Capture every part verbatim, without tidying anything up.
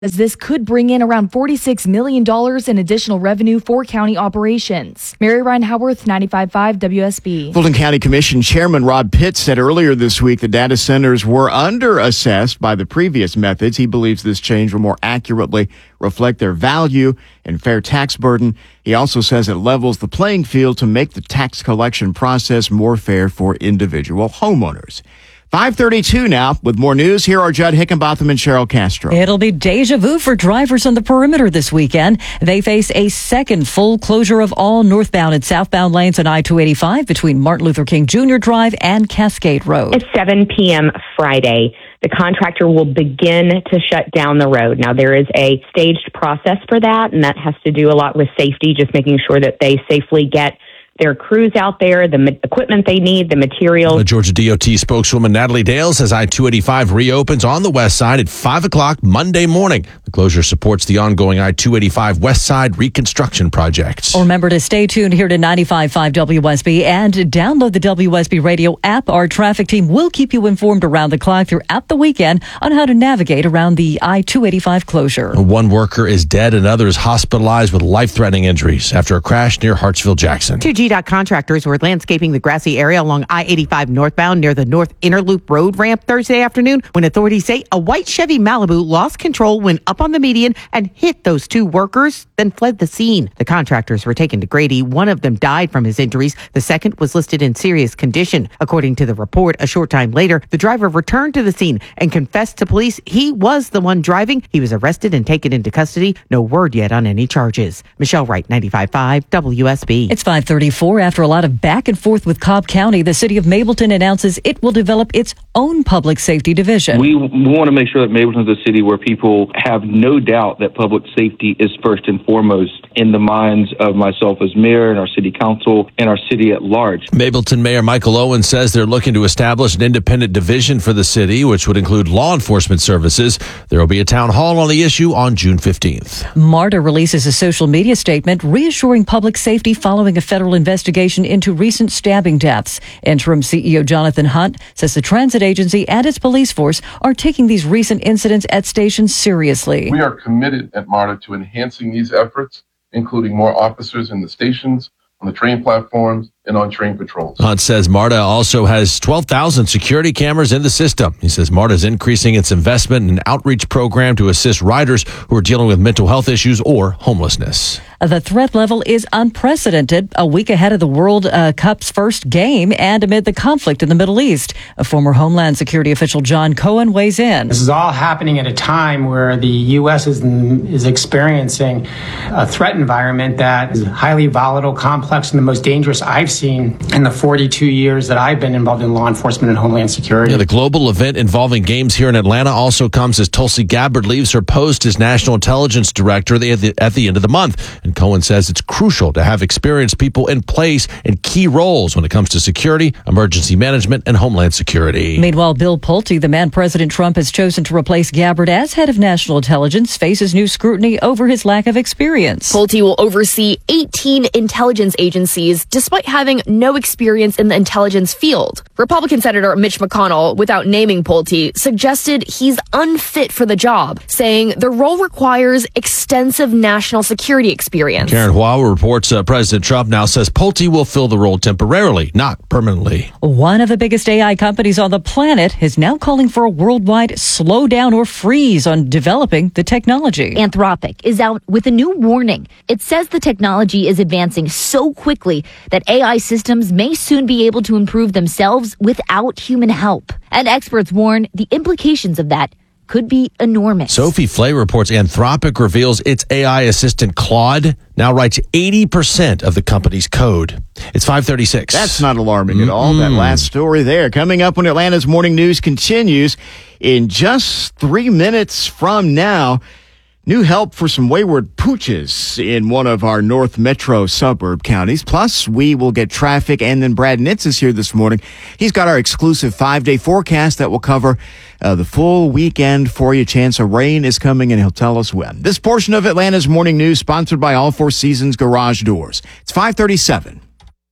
as this could bring in around forty-six million dollars in additional revenue for county operations. Mary Ryan Howarth, ninety-five point five W S B. Fulton County Commission Chairman Rob Pitts said earlier this week the data centers were under-assessed by the previous methods. He believes this change will more accurately reflect their value and fair tax burden. He also says it levels the playing field to make the tax collection process more fair for individual homeowners. five thirty-two now. With more news, here are Judd Hickenbotham and Cheryl Castro. It'll be deja vu for drivers on the perimeter this weekend. They face a second full closure of all northbound and southbound lanes on I two eighty-five between Martin Luther King Junior Drive and Cascade Road. At seven p.m. Friday, the contractor will begin to shut down the road. Now, there is a staged process for that, and that has to do a lot with safety, just making sure that they safely get their crews out there, the ma- equipment they need, the materials. The Georgia D O T spokeswoman Natalie Dale says I two eighty-five reopens on the west side at five o'clock Monday morning. The closure supports the ongoing I two eighty-five west side reconstruction projects. Remember to stay tuned here to ninety-five point five W S B and download the W S B radio app. Our traffic team will keep you informed around the clock throughout the weekend on how to navigate around the I two eighty-five closure. One worker is dead and others hospitalized with life-threatening injuries after a crash near Hartsville-Jackson. Two G DOT contractors were landscaping the grassy area along I eighty-five northbound near the North Inner Loop Road ramp Thursday afternoon when authorities say a white Chevy Malibu lost control, went up on the median and hit those two workers, then fled the scene. The contractors were taken to Grady. One of them died from his injuries. The second was listed in serious condition. According to the report, a short time later, the driver returned to the scene and confessed to police he was the one driving. He was arrested and taken into custody. No word yet on any charges. Michelle Wright, ninety-five point five W S B. It's five thirty-four. After a lot of back and forth with Cobb County, the city of Mableton announces it will develop its own public safety division. We, we want to make sure that Mableton is a city where people have no doubt that public safety is first and foremost in the minds of myself as mayor and our city council and our city at large. Mableton Mayor Michael Owen says they're looking to establish an independent division for the city, which would include law enforcement services. There will be a town hall on the issue on June fifteenth. MARTA releases a social media statement reassuring public safety following a federal investigation into recent stabbing deaths. Interim C E O Jonathan Hunt says the transit agency and its police force are taking these recent incidents at stations seriously. We are committed at MARTA to enhancing these efforts, including more officers in the stations, on the train platforms, and on train patrols. Hunt says MARTA also has twelve thousand security cameras in the system. He says MARTA is increasing its investment in an outreach program to assist riders who are dealing with mental health issues or homelessness. The threat level is unprecedented, a week ahead of the World uh, Cup's first game and amid the conflict in the Middle East. A former Homeland Security official John Cohen weighs in. This is all happening at a time where the U S is, is experiencing a threat environment that is highly volatile, complex, and the most dangerous I've seen in the forty-two years that I've been involved in law enforcement and Homeland Security. Yeah, the global event involving games here in Atlanta also comes as Tulsi Gabbard leaves her post as National Intelligence Director at the, at the end of the month. And Cohen says it's crucial to have experienced people in place in key roles when it comes to security, emergency management, and Homeland Security. Meanwhile, Bill Pulte, the man President Trump has chosen to replace Gabbard as head of national intelligence, faces new scrutiny over his lack of experience. Pulte will oversee eighteen intelligence agencies despite having no experience in the intelligence field. Republican Senator Mitch McConnell, without naming Pulte, suggested he's unfit for the job, saying the role requires extensive national security experience. Karen Hua reports uh, President Trump now says Pulte will fill the role temporarily, not permanently. One of the biggest A I companies on the planet is now calling for a worldwide slowdown or freeze on developing the technology. Anthropic is out with a new warning. It says the technology is advancing so quickly that A I systems may soon be able to improve themselves without human help. And experts warn the implications of that could be enormous. Sophie Flay reports Anthropic reveals its A I assistant Claude now writes eighty percent of the company's code. It's five thirty-six. That's not alarming mm-hmm. at all. That last story there. Coming up when Atlanta's Morning News continues in just three minutes from now. New help for some wayward pooches in one of our North Metro suburb counties. Plus, we will get traffic, and then Brad Nitz is here this morning. He's got our exclusive five-day forecast that will cover uh, the full weekend for you. Chance of rain is coming, and he'll tell us when. This portion of Atlanta's Morning News sponsored by All Four Seasons Garage Doors. It's five thirty-seven.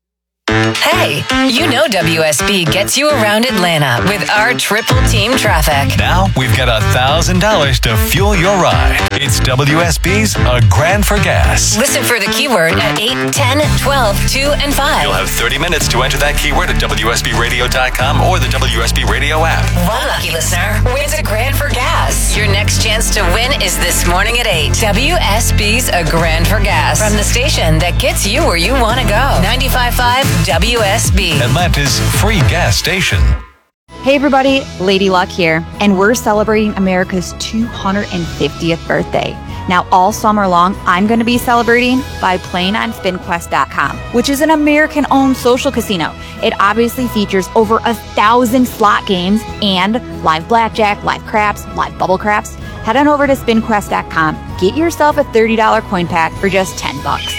Hey, you know W S B gets you around Atlanta with our triple team traffic. Now we've got one thousand dollars to fuel your ride. It's W S B's A Grand for Gas. Listen for the keyword at eight, ten, twelve, two, and five. You'll have thirty minutes to enter that keyword at W S B radio dot com or the W S B Radio app. One lucky listener wins a grand for gas. Your next chance to win is this morning at eight. W S B's A Grand for Gas. From the station that gets you where you want to go. ninety-five point five W S B. Atlanta's free gas station. Hey everybody, Lady Luck here, and we're celebrating America's two hundred fiftieth birthday. Now all summer long, I'm going to be celebrating by playing on spin quest dot com, which is an American-owned social casino. It obviously features over a thousand slot games and live blackjack, live craps, live bubble craps. Head on over to spin quest dot com, get yourself a thirty dollars coin pack for just ten bucks.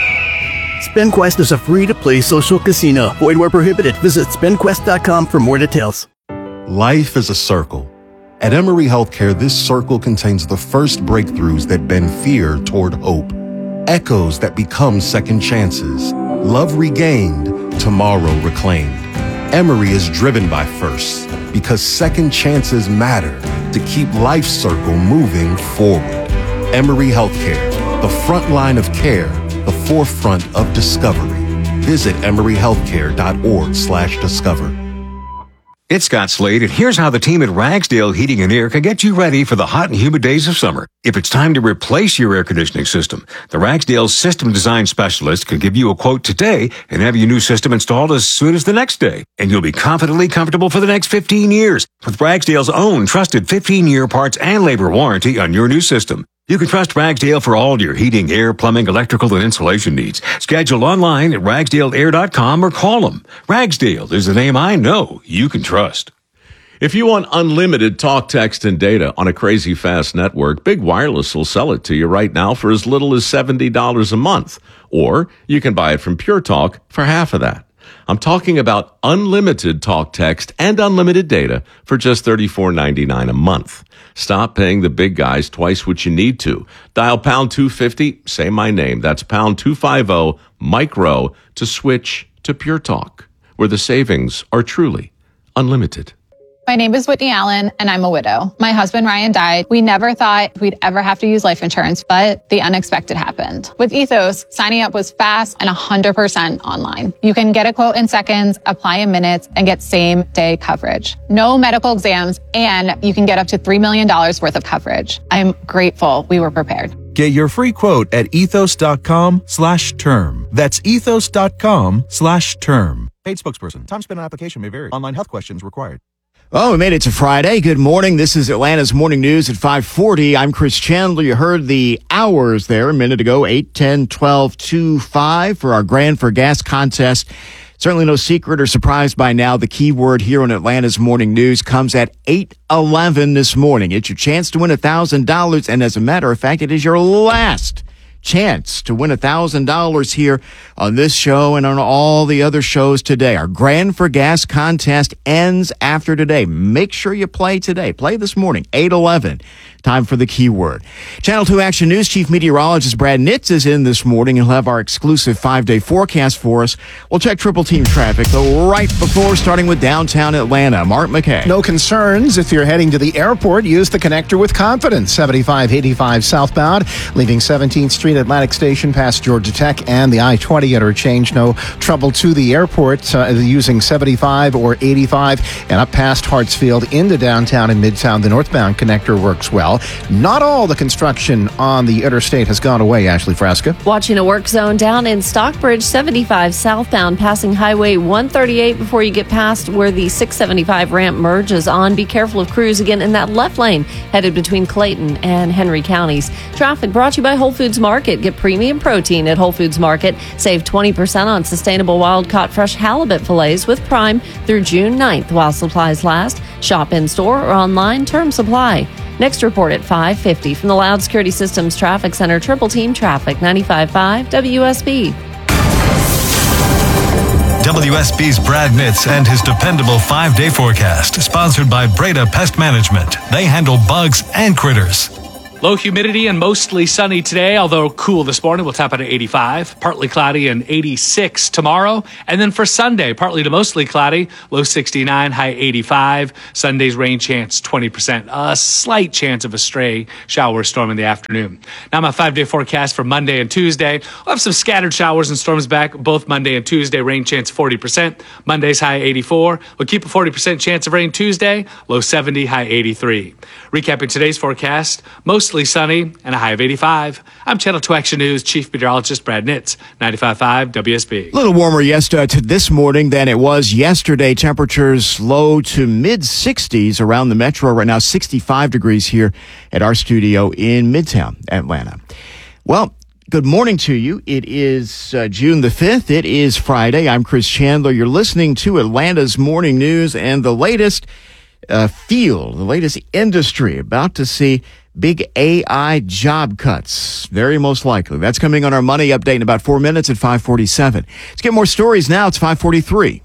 SpinQuest is a free-to-play social casino. Void where prohibited. Visit spin quest dot com for more details. Life is a circle. At Emory Healthcare, this circle contains the first breakthroughs that bend fear toward hope. Echoes that become second chances. Love regained, tomorrow reclaimed. Emory is driven by firsts because second chances matter to keep life's circle moving forward. Emory Healthcare, the front line of care, the forefront of discovery. Visit emory healthcare dot org slash discover. It's Scott Slade, and here's how the team at Ragsdale Heating and Air can get you ready for the hot and humid days of summer. If it's time to replace your air conditioning system, the Ragsdale System Design Specialist can give you a quote today and have your new system installed as soon as the next day. And you'll be confidently comfortable for the next fifteen years with Ragsdale's own trusted fifteen-year parts and labor warranty on your new system. You can trust Ragsdale for all your heating, air, plumbing, electrical, and insulation needs. Schedule online at ragsdale air dot com or call them. Ragsdale is the name I know you can trust. If you want unlimited talk, text, and data on a crazy fast network, Big Wireless will sell it to you right now for as little as seventy dollars a month. Or you can buy it from Pure Talk for half of that. I'm talking about unlimited talk, text, and unlimited data for just thirty-four ninety-nine a month. Stop paying the big guys twice what you need to. Dial pound two fifty, say my name. That's pound two fifty, micro, to switch to Pure Talk, where the savings are truly unlimited. My name is Whitney Allen, and I'm a widow. My husband, Ryan, died. We never thought we'd ever have to use life insurance, but the unexpected happened. With Ethos, signing up was fast and one hundred percent online. You can get a quote in seconds, apply in minutes, and get same-day coverage. No medical exams, and you can get up to three million dollars worth of coverage. I'm grateful we were prepared. Get your free quote at ethos.com slash term. That's ethos.com slash term. Paid spokesperson. Time spent on application may vary. Online health questions required. Oh, we made it to Friday. Good morning. This is Atlanta's Morning News at five forty. I'm Chris Chandler. You heard the hours there a minute ago, eight, ten, twelve, two, five for our Grand for Gas contest. Certainly no secret or surprise by now. The key word here on Atlanta's Morning News comes at eight eleven this morning. It's your chance to win one thousand dollars, and as a matter of fact, it is your last chance to win one thousand dollars here on this show and on all the other shows today. Our Grand for Gas contest ends after today. Make sure you play today. Play this morning, eight eleven. Time for the keyword. Channel two Action News Chief Meteorologist Brad Nitz is in this morning. He'll have our exclusive five-day forecast for us. We'll check triple team traffic, though, right before starting with downtown Atlanta. Mark McKay. No concerns. If you're heading to the airport, use the connector with confidence. seventy-five eighty-five southbound, leaving seventeenth Street Atlantic Station past Georgia Tech and the I twenty interchange. No trouble to the airport uh, using seventy-five or eighty-five and up past Hartsfield into downtown and midtown. The northbound connector works well. Not all the construction on the interstate has gone away, Ashley Frasca. Watching a work zone down in Stockbridge, seventy-five southbound, passing Highway one thirty-eight before you get past where the six seventy-five ramp merges on. Be careful of crews again in that left lane headed between Clayton and Henry counties. Traffic brought to you by Whole Foods Market. Get premium protein at Whole Foods Market. Save twenty percent on sustainable wild-caught fresh halibut fillets with Prime through June ninth while supplies last. Shop in-store or online. Term supply. Next report at five fifty from the Loud Security Systems Traffic Center. Triple Team Traffic, ninety-five point five W S B. W S B's Brad Nitz and his dependable five-day forecast, sponsored by Breda Pest Management. They handle bugs and critters. Low humidity and mostly sunny today, although cool this morning. We'll top out at eighty-five. Partly cloudy and eighty-six tomorrow. And then for Sunday, partly to mostly cloudy, low sixty-nine, high eighty-five. Sunday's rain chance twenty percent. A slight chance of a stray shower or storm in the afternoon. Now my five-day forecast for Monday and Tuesday. We'll have some scattered showers and storms back both Monday and Tuesday. Rain chance forty percent. Monday's high eighty-four. We'll keep a forty percent chance of rain Tuesday. Low seventy, high eighty-three. Recapping today's forecast, mostly sunny and a high of eighty-five. I'm Channel two Action News Chief Meteorologist Brad Nitz, ninety-five point five W S B. A little warmer yesterday to this morning than it was yesterday. Temperatures low to mid sixties around the metro. Right now, sixty-five degrees here at our studio in Midtown Atlanta. Well, good morning to you. It is uh, June the fifth. It is Friday. I'm Chris Chandler. You're listening to Atlanta's Morning News and the latest uh, field, the latest industry about to see big A I job cuts. Very most likely. That's coming on our Money Update in about four minutes at five forty-seven. Let's get more stories now. It's five forty-three.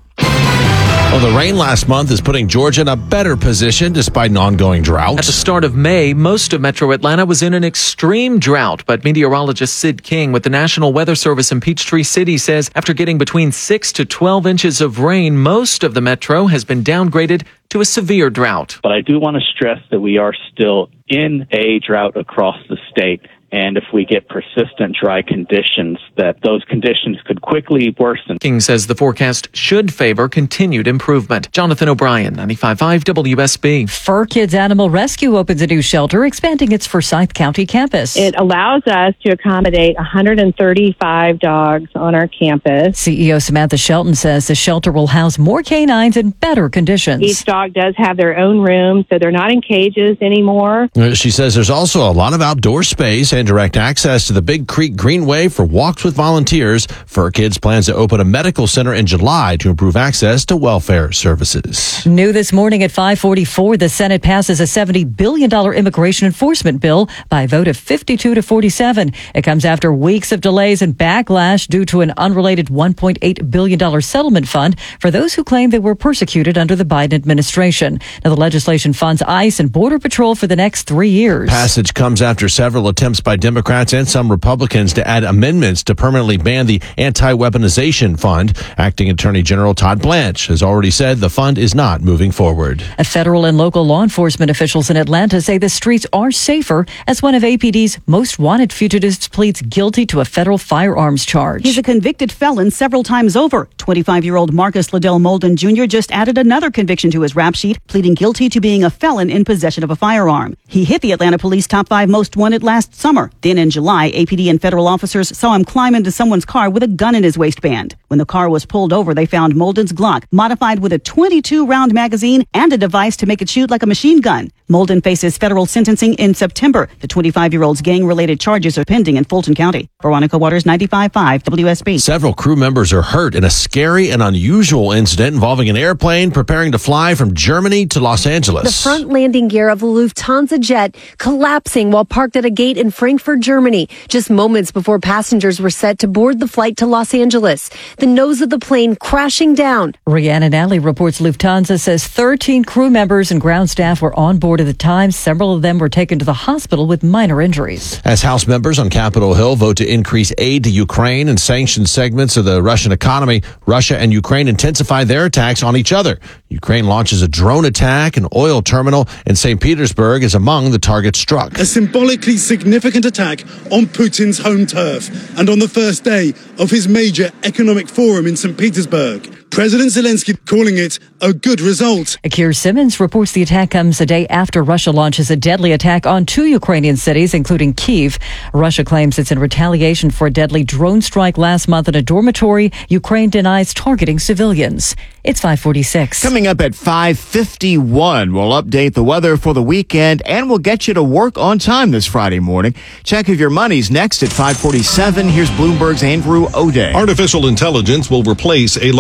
Well, the rain last month is putting Georgia in a better position despite an ongoing drought. At the start of May, most of metro Atlanta was in an extreme drought, but meteorologist Sid King with the National Weather Service in Peachtree City says after getting between six to twelve inches of rain, most of the metro has been downgraded to a severe drought. But I do want to stress that we are still in a drought across the state. And if we get persistent dry conditions, that those conditions could quickly worsen. King says the forecast should favor continued improvement. Jonathan O'Brien, ninety-five point five W S B. Fur Kids Animal Rescue opens a new shelter, expanding its Forsyth County campus. It allows us to accommodate one hundred thirty-five dogs on our campus. C E O Samantha Shelton says the shelter will house more canines in better conditions. Each dog does have their own room, so they're not in cages anymore. She says there's also a lot of outdoor space and direct access to the Big Creek Greenway for walks with volunteers. Fur Kids plans to open a medical center in July to improve access to welfare services. New this morning at five forty-four, the Senate passes a seventy billion dollars immigration enforcement bill by a vote of fifty-two to forty-seven. It comes after weeks of delays and backlash due to an unrelated one point eight billion dollars settlement fund for those who claim they were persecuted under the Biden administration. Now, the legislation funds ICE and Border Patrol for the next three years. Passage comes after several attempts by Democrats and some Republicans to add amendments to permanently ban the Anti-Weaponization Fund. Acting Attorney General Todd Blanche has already said the fund is not moving forward. A federal and local law enforcement officials in Atlanta say the streets are safer as one of A P D's most wanted fugitives pleads guilty to a federal firearms charge. He's a convicted felon several times over. twenty-five-year-old Marcus Liddell Molden Junior just added another conviction to his rap sheet, pleading guilty to being a felon in possession of a firearm. He hit the Atlanta Police top five most wanted last summer. Then in July, A P D and federal officers saw him climb into someone's car with a gun in his waistband. When the car was pulled over, they found Molden's Glock, modified with a twenty-two round magazine and a device to make it shoot like a machine gun. Molden faces federal sentencing in September. The twenty-five-year-old's gang-related charges are pending in Fulton County. Veronica Waters, ninety-five point five W S B. Several crew members are hurt in a scary and unusual incident involving an airplane preparing to fly from Germany to Los Angeles. The front landing gear of a Lufthansa jet collapsing while parked at a gate in Frankfurt, Germany, just moments before passengers were set to board the flight to Los Angeles. The nose of the plane crashing down. Rhiannon Alley reports Lufthansa says thirteen crew members and ground staff were on board at the time. Several of them were taken to the hospital with minor injuries. As House members on Capitol Hill vote to increase aid to Ukraine and sanction segments of the Russian economy, Russia and Ukraine intensify their attacks on each other. Ukraine launches a drone attack. An oil terminal in Saint Petersburg is among the targets struck. A symbolically significant attack on Putin's home turf and on the first day of his major economic forum in Saint Petersburg. President Zelensky calling it a good result. Keir Simmons reports the attack comes a day after Russia launches a deadly attack on two Ukrainian cities, including Kyiv. Russia claims it's in retaliation for a deadly drone strike last month at a dormitory. Ukraine denies targeting civilians. It's five forty-six. Coming up at five fifty-one, we'll update the weather for the weekend and we'll get you to work on time this Friday morning. Check if your money's next at five forty-seven. Here's Bloomberg's Andrew O'Day. Artificial intelligence will replace a large percentage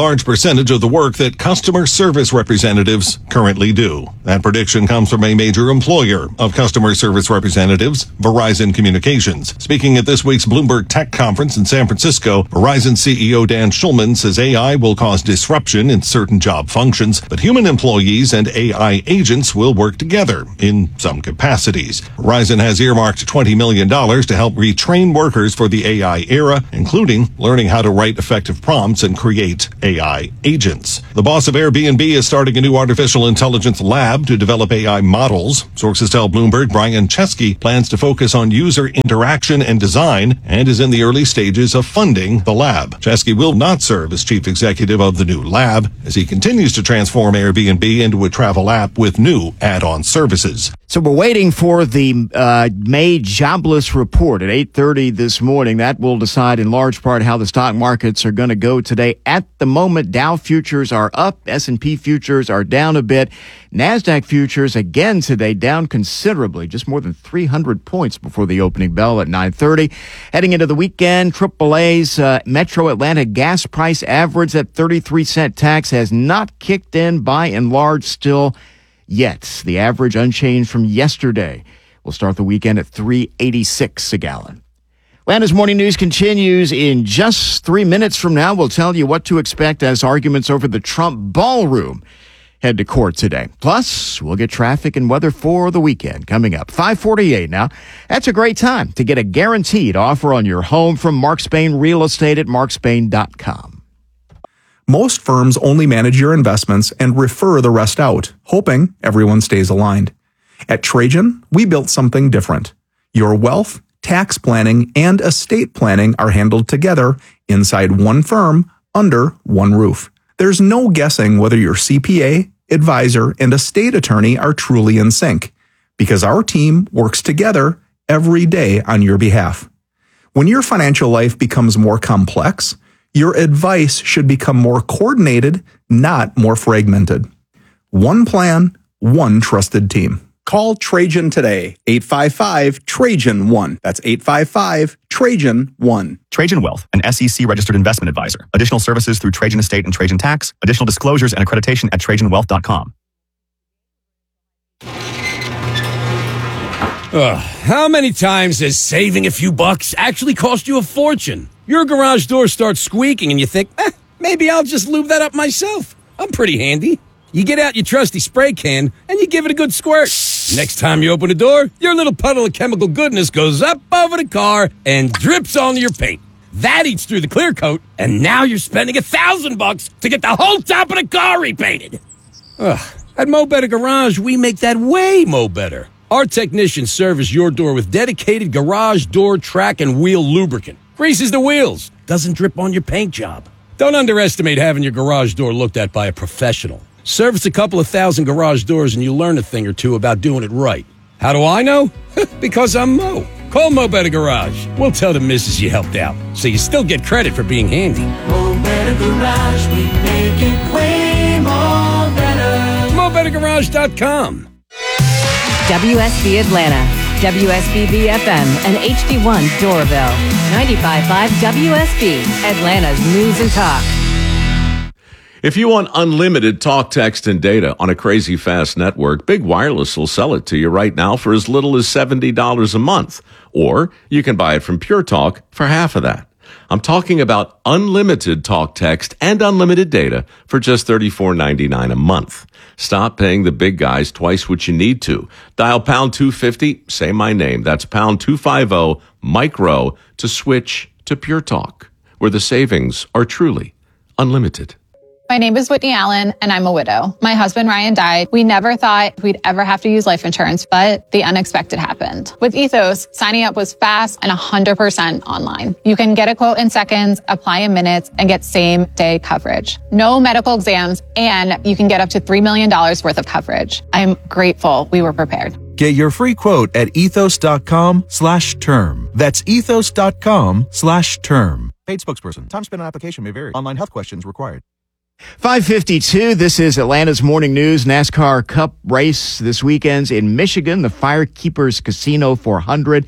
percentage of the work that customer service representatives currently do. That prediction comes from a major employer of customer service representatives, Verizon Communications. Speaking at this week's Bloomberg Tech Conference in San Francisco, Verizon C E O Dan Schulman says A I will cause disruption in certain job functions, but human employees and A I agents will work together in some capacities. Verizon has earmarked twenty million dollars to help retrain workers for the A I era, including learning how to write effective prompts and create A I agents. The boss of Airbnb is starting a new artificial intelligence lab to develop A I models. Sources tell Bloomberg Brian Chesky plans to focus on user interaction and design and is in the early stages of funding the lab. Chesky will not serve as chief executive of the new lab as he continues to transform Airbnb into a travel app with new add-on services. So we're waiting for the uh, May jobless report at eight thirty this morning. That will decide in large part how the stock markets are going to go today. At the moment, Dow futures are up. S and P futures are down a bit. NASDAQ futures again today down considerably, just more than three hundred points before the opening bell at nine thirty. Heading into the weekend, triple A's uh, Metro Atlanta gas price average at thirty-three cent tax has not kicked in by and large still yet. The average unchanged from yesterday. We'll start the weekend at three eighty-six a gallon. Atlanta's Morning News continues in just three minutes from now. We'll tell you what to expect as arguments over the Trump ballroom head to court today. Plus, we'll get traffic and weather for the weekend coming up. five forty-eight now. That's a great time to get a guaranteed offer on your home from Mark Spain Real Estate at mark spain dot com. Most firms only manage your investments and refer the rest out, hoping everyone stays aligned. At Trajan, we built something different. Your wealth, tax planning, and estate planning are handled together inside one firm under one roof. There's no guessing whether your C P A, advisor, and estate attorney are truly in sync, because our team works together every day on your behalf. When your financial life becomes more complex, your advice should become more coordinated, not more fragmented. One plan, one trusted team. Call Trajan today, eight five five, Trajan one. That's eight five five, Trajan one. Trajan Wealth, an S E C-registered investment advisor. Additional services through Trajan Estate and Trajan Tax. Additional disclosures and accreditation at trajan wealth dot com. Ugh, how many times has saving a few bucks actually cost you a fortune? Your garage door starts squeaking and you think, eh, maybe I'll just lube that up myself. I'm pretty handy. You get out your trusty spray can and you give it a good squirt. Next time you open the door, your little puddle of chemical goodness goes up over the car and drips onto your paint. That eats through the clear coat, and now you're spending a thousand bucks to get the whole top of the car repainted. Ugh, at Mo Better Garage, we make that way mo better. Our technicians service your door with dedicated garage door track and wheel lubricant. Greases the wheels, doesn't drip on your paint job. Don't underestimate having your garage door looked at by a professional. Service a couple of thousand garage doors and you learn a thing or two about doing it right. How do I know? Because I'm Mo. Call Mo Better Garage. We'll tell the missus you helped out, so you still get credit for being handy. Mo Better Garage, we make it way more better. mo better garage dot com. W S B Atlanta, W S B B F M, and H D one Doraville. ninety-five point five W S B, Atlanta's News and Talk. If you want unlimited talk, text, and data on a crazy fast network, Big Wireless will sell it to you right now for as little as seventy dollars a month. Or you can buy it from Pure Talk for half of that. I'm talking about unlimited talk, text, and unlimited data for just thirty-four ninety-nine a month. Stop paying the big guys twice what you need to. Dial pound two fifty, say my name. That's pound two fifty, micro, to switch to Pure Talk, where the savings are truly unlimited. My name is Whitney Allen, and I'm a widow. My husband, Ryan, died. We never thought we'd ever have to use life insurance, but the unexpected happened. With Ethos, signing up was fast and one hundred percent online. You can get a quote in seconds, apply in minutes, and get same-day coverage. No medical exams, and you can get up to three million dollars worth of coverage. I'm grateful we were prepared. Get your free quote at ethos.com slash term. That's ethos.com slash term. Paid spokesperson. Time spent on application may vary. Online health questions required. five fifty-two, this is Atlanta's Morning News. NASCAR Cup race this weekend's in Michigan, the Firekeepers Casino four hundred.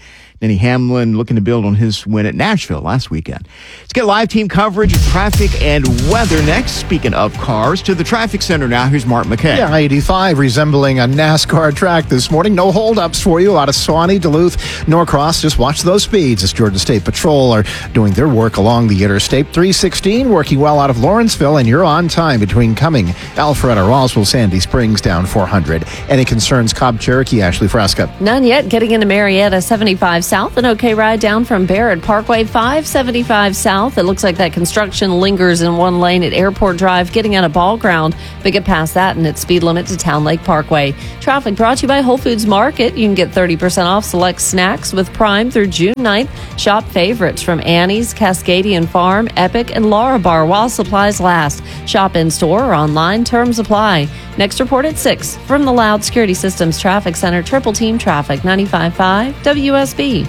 Denny Hamlin looking to build on his win at Nashville last weekend. Let's get live team coverage of traffic and weather next. Speaking of cars, to the traffic center now. Here's Mark McKay. Yeah, eighty-five resembling a NASCAR track this morning. No holdups for you out of Suwanee, Duluth, Norcross. Just watch those speeds as Georgia State Patrol are doing their work along the interstate. three sixteen working well out of Lawrenceville, and you're on time between Cumming, Alpharetta, Roswell, Sandy Springs down four hundred. Any concerns, Cobb, Cherokee, Ashley Frasca? None yet. Getting into Marietta, seventy-five south, an okay ride down from Barrett Parkway, five seventy-five south. It looks like that construction lingers in one lane at Airport Drive, getting out of Ball Ground, but get past that and its speed limit to Town Lake Parkway. Traffic brought to you by Whole Foods Market. You can get thirty percent off select snacks with Prime through June ninth. Shop favorites from Annie's, Cascadian Farm, Epic, and Lara Bar while supplies last. Shop in store or online. Terms apply. Next report at six from the Loud Security Systems Traffic Center. Triple Team Traffic, ninety-five point five W S B.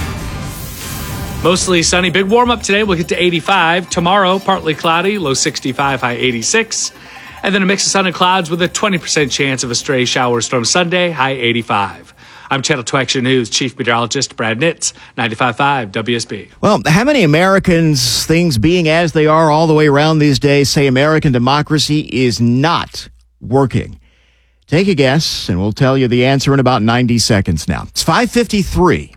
Mostly sunny. Big warm up today. We'll get to eighty-five. Tomorrow, partly cloudy, low sixty-five, high eighty-six. And then a mix of sun and clouds with a twenty percent chance of a stray shower storm Sunday, high eighty-five. I'm Channel two Action News Chief Meteorologist Brad Nitz, ninety-five point five W S B. Well, how many Americans, things being as they are all the way around these days, say American democracy is not working? Take a guess, and we'll tell you the answer in about ninety seconds now. It's five fifty-three.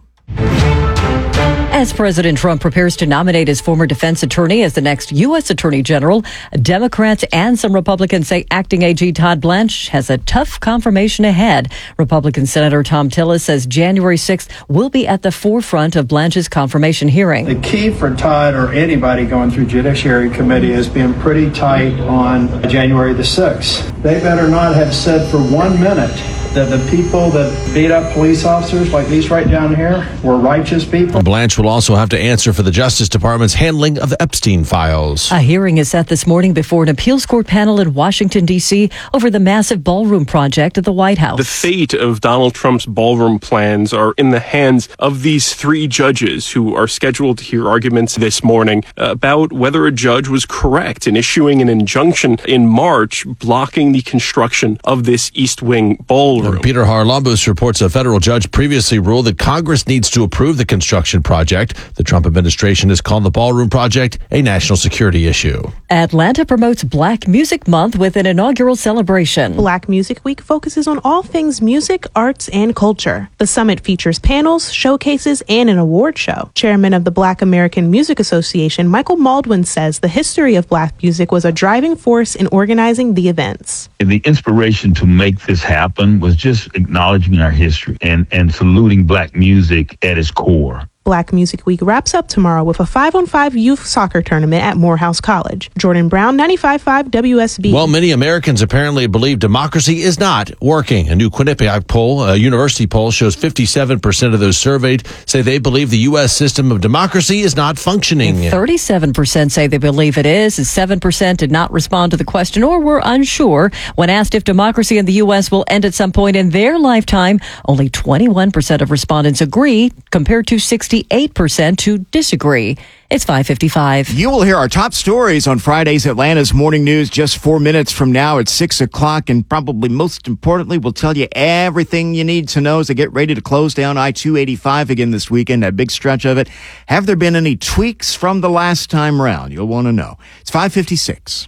As President Trump prepares to nominate his former defense attorney as the next U S Attorney General, Democrats and some Republicans say acting A G Todd Blanche has a tough confirmation ahead. Republican Senator Tom Tillis says January sixth will be at the forefront of Blanche's confirmation hearing. The key for Todd or anybody going through Judiciary Committee is being pretty tight on January the sixth. They better not have said for one minute that the people that beat up police officers like these right down here were righteous people. Blanche will also have to answer for the Justice Department's handling of the Epstein files. A hearing is set this morning before an appeals court panel in Washington, D C over the massive ballroom project at the White House. The fate of Donald Trump's ballroom plans are in the hands of these three judges who are scheduled to hear arguments this morning about whether a judge was correct in issuing an injunction in March blocking the construction of this East Wing ballroom. Peter Harlambus reports a federal judge previously ruled that Congress needs to approve the construction project. The Trump administration has called the ballroom project a national security issue. Atlanta promotes Black Music Month with an inaugural celebration. Black Music Week focuses on all things music, arts, and culture. The summit features panels, showcases, and an award show. Chairman of the Black American Music Association, Michael Maldwin, says the history of Black music was a driving force in organizing the events. The inspiration to make this happen was just acknowledging our history and, and saluting Black music at its core. Black Music Week wraps up tomorrow with a five on five youth soccer tournament at Morehouse College. Jordan Brown, ninety-five point five W S B. Well, many Americans apparently believe democracy is not working. A new Quinnipiac poll, a university poll, shows fifty-seven percent of those surveyed say they believe the U S system of democracy is not functioning. thirty-seven percent say they believe it is, and seven percent did not respond to the question or were unsure. When asked if democracy in the U S will end at some point in their lifetime, only twenty-one percent of respondents agree, compared to sixty-eight percent to disagree. It's five fifty-five. You will hear our top stories on Friday's Atlanta's Morning News just four minutes from now at six o'clock. And probably most importantly, we'll tell you everything you need to know as they get ready to close down I two eighty-five again this weekend, a big stretch of it. Have there been any tweaks from the last time round? You'll want to know. It's five fifty-six.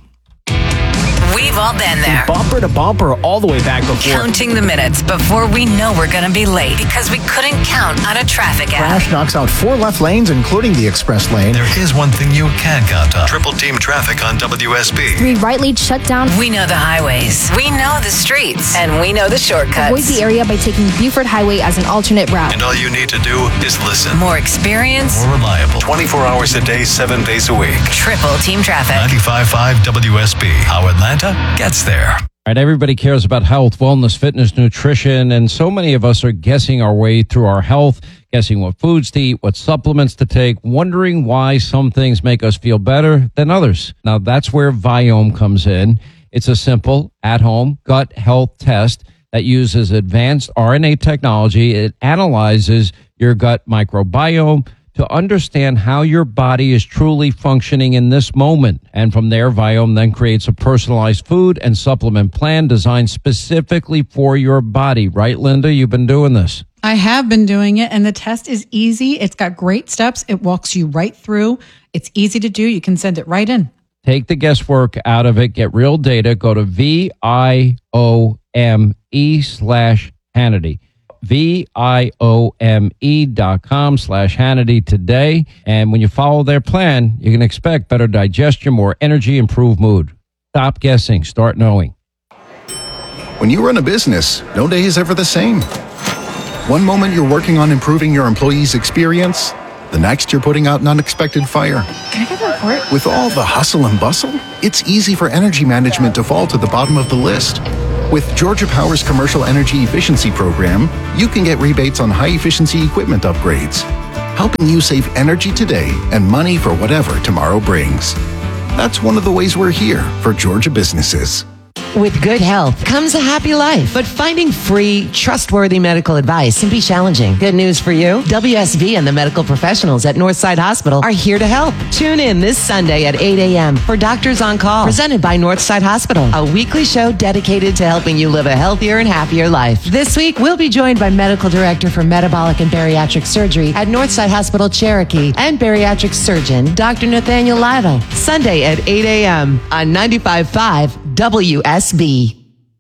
We've all been there. Bumper to bumper all the way back before. Counting the minutes before we know we're going to be late because we couldn't count on a traffic app. Crash knocks out four left lanes, including the express lane. There is one thing you can count on. Triple team traffic on W S B. Three right lanes shut down. We know the highways. We know the streets. And we know the shortcuts. Avoid the area by taking Buford Highway as an alternate route. And all you need to do is listen. More experience. More reliable. twenty-four hours a day, seven days a week. Triple team traffic. ninety-five point five W S B. How Atlanta gets there. All right, everybody cares about health, wellness, fitness, nutrition, and so many of us are guessing our way through our health, guessing what foods to eat, what supplements to take, wondering why some things make us feel better than others. Now, that's where Viome comes in. It's a simple, at-home gut health test that uses advanced R N A technology. It analyzes your gut microbiome to understand how your body is truly functioning in this moment. And from there, Viome then creates a personalized food and supplement plan designed specifically for your body. Right, Linda? You've been doing this. I have been doing it, and the test is easy. It's got great steps. It walks you right through. It's easy to do. You can send it right in. Take the guesswork out of it. Get real data. Go to V I O M E slash Hannity. V I O M E dot com slash Hannity today. And when you follow their plan, you can expect better digestion, more energy, improved mood. Stop guessing. Start knowing. When you run a business, no day is ever the same. One moment you're working on improving your employees' experience, the next you're putting out an unexpected fire. Can I get the report? With all the hustle and bustle, it's easy for energy management to fall to the bottom of the list. With Georgia Power's Commercial Energy Efficiency Program, you can get rebates on high-efficiency equipment upgrades, helping you save energy today and money for whatever tomorrow brings. That's one of the ways we're here for Georgia businesses. With good health comes a happy life, but finding free, trustworthy medical advice can be challenging. Good news for you. W S V and the medical professionals at Northside Hospital are here to help. Tune in this Sunday at eight a.m. for Doctors on Call, presented by Northside Hospital, a weekly show dedicated to helping you live a healthier and happier life. This week, we'll be joined by Medical Director for Metabolic and Bariatric Surgery at Northside Hospital Cherokee and Bariatric Surgeon, Doctor Nathaniel Lytle. Sunday at eight a.m. on ninety-five point five W S B.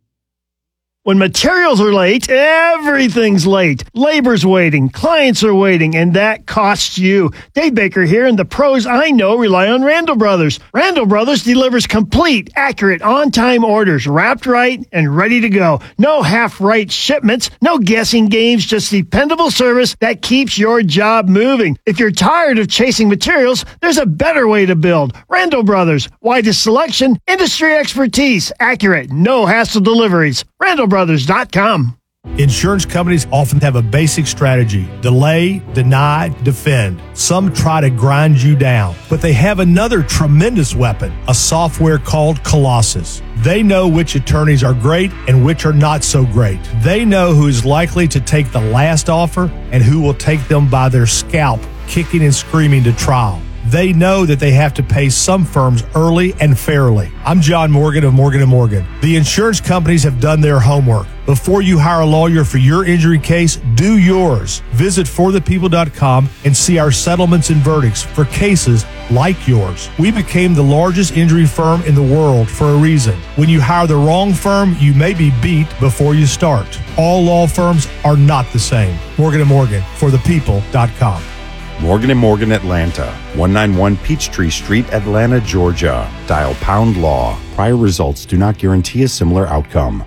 When materials are late, everything's late. Labor's waiting, clients are waiting, and that costs you. Dave Baker here, and the pros I know rely on Randall Brothers. Randall Brothers delivers complete, accurate, on-time orders, wrapped right and ready to go. No half-right shipments, no guessing games, just dependable service that keeps your job moving. If you're tired of chasing materials, there's a better way to build. Randall Brothers, widest selection, industry expertise, accurate, no hassle deliveries. Randall Brothers dot com. Insurance companies often have a basic strategy: delay, deny, defend. Some try to grind you down, but they have another tremendous weapon, a software called Colossus. They know which attorneys are great and which are not so great. They know who is likely to take the last offer and who will take them by their scalp, kicking and screaming to trial. They know that they have to pay some firms early and fairly. I'm John Morgan of Morgan and Morgan. The insurance companies have done their homework. Before you hire a lawyer for your injury case, do yours. Visit for the people dot com and see our settlements and verdicts for cases like yours. We became the largest injury firm in the world for a reason. When you hire the wrong firm, you may be beat before you start. All law firms are not the same. Morgan and Morgan, for the people dot com. Morgan and Morgan Atlanta, one ninety-one Peachtree Street, Atlanta, Georgia. Dial pound law. Prior results do not guarantee a similar outcome.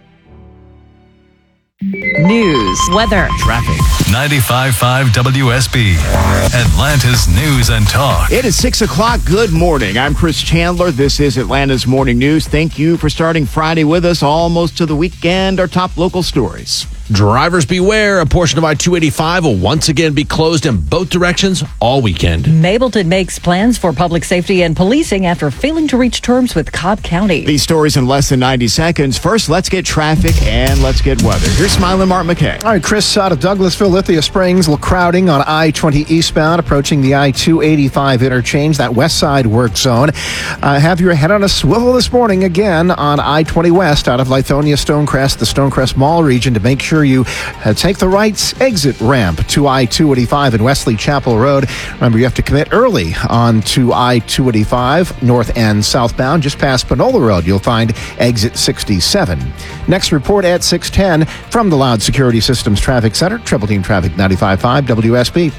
News, weather, traffic. ninety-five point five W S B, Atlanta's news and talk. It is six o'clock. Good morning. I'm Chris Chandler. This is Atlanta's Morning News. Thank you for starting Friday with us, almost to the weekend. Our top local stories. Drivers beware. A portion of I two eighty-five will once again be closed in both directions all weekend. Mableton makes plans for public safety and policing after failing to reach terms with Cobb County. These stories in less than ninety seconds. First, let's get traffic and let's get weather. Here's Smiling Mark McKay. All right, Chris, out of Douglasville, Lithia Springs, a little crowding on I twenty eastbound, approaching the I two eighty-five interchange, that west side work zone. Uh, have your head on a swivel this morning again on I twenty west out of Lithonia, Stonecrest, the Stonecrest Mall region, to make sure you uh, take the right exit ramp to I two eighty-five and Wesley Chapel Road. Remember, you have to commit early on to I two eighty-five, north and southbound. Just past Panola Road, you'll find exit sixty-seven. Next report at six ten from the Loud Security Systems Traffic Center, Triple Team Traffic ninety-five point five W S B.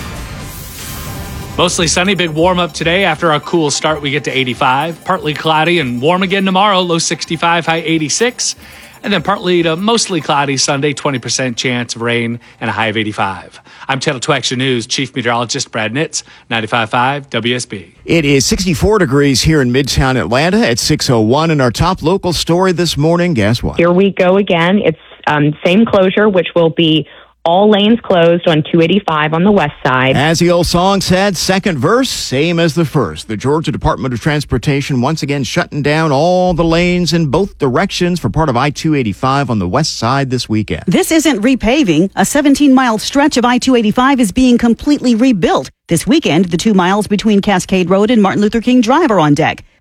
Mostly sunny, big warm up today. After a cool start, we get to eighty-five. Partly cloudy and warm again tomorrow, low sixty-five, high eighty-six. And then partly to mostly cloudy Sunday, twenty percent chance of rain and a high of eighty-five. I'm Channel two Action News Chief Meteorologist Brad Nitz, ninety-five point five W S B. It is sixty-four degrees here in Midtown Atlanta at six oh one. And our top local story this morning, guess what? Here we go again. It's um, same closure, which will be all lanes closed on two eighty-five on the west side. As the old song said, second verse, same as the first. The Georgia Department of Transportation once again shutting down all the lanes in both directions for part of I two eighty-five on the west side this weekend. This isn't repaving. A seventeen-mile stretch of I two eighty-five is being completely rebuilt. This weekend, the two miles between Cascade Road and Martin Luther King Drive are on deck.